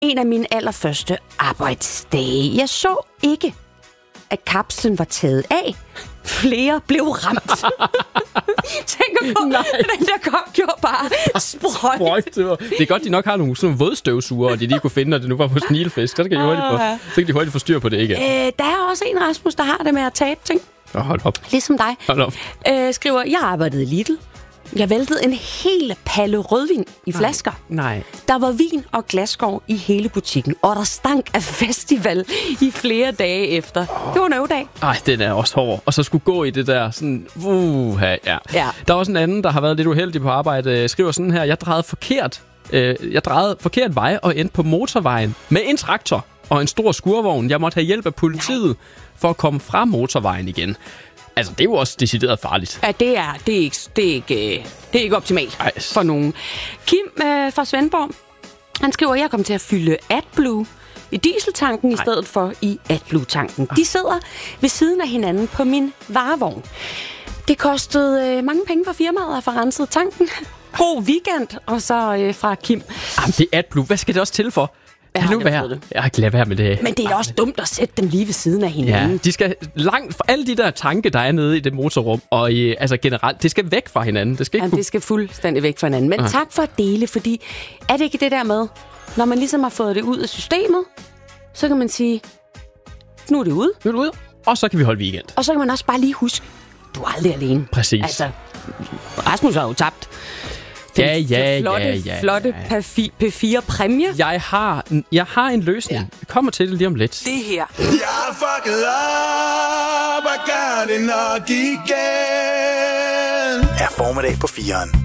En af mine allerførste arbejdsdage. Jeg så ikke, at kapslen var taget af. Flere blev ramt. Tænker på, den der kop gjorde bare sprøjt. Det er godt, de nok har nogle sådan vådstøvsuger, og de lige kunne finde, når det nu var på snilfisk. Så kan de hurtigt få styr på det, ikke? Der er også en, Rasmus, der har det med at tabe ting. Hold op. Ligesom dig. Hold op. Skriver, jeg arbejdede i Lidl. Jeg væltede en hel palle rødvin i flasker. Nej. Der var vin og glasskår i hele butikken, og der stank af festival i flere dage efter. Det var en øvedag. Ej, den er også hård. Og så skulle gå i det der sådan... ja. Der er også en anden, der har været lidt uheldig på arbejde. Skriver sådan her, jeg drejede forkert vej og endte på motorvejen med en traktor og en stor skurvogn. Jeg måtte have hjælp af politiet for at komme fra motorvejen igen. Altså, det er jo også decideret farligt. Ja, det er ikke optimalt for nogen. Kim fra Svendborg, han skriver, at jeg kom til at fylde AdBlue i dieseltanken i stedet for i AdBlue-tanken. De sidder ved siden af hinanden på min varevogn. Det kostede mange penge for firmaet at få renset tanken. God weekend, og så fra Kim. Jamen, det er AdBlue. Hvad skal det også til for? Jeg kan lade være med det. Men det er da også dumt at sætte dem lige ved siden af hinanden. Ja, de skal langt fra alle de der tanke, der er nede i det motorrum, og altså generelt, det skal væk fra hinanden. Det skal fuldstændig væk fra hinanden. Men tak for at dele, fordi er det ikke det der med, når man ligesom har fået det ud af systemet, så kan man sige, nu er det ude. Og så kan vi holde weekend. Og så kan man også bare lige huske, du er aldrig alene. Præcis. Altså, Rasmus har jo tabt. Flotte P4-præmie. Jeg har en løsning. Ja. Vi kommer til det lige om lidt. Det her. Jeg er fucket op og gør det nok igen. Er formiddag på 4'eren.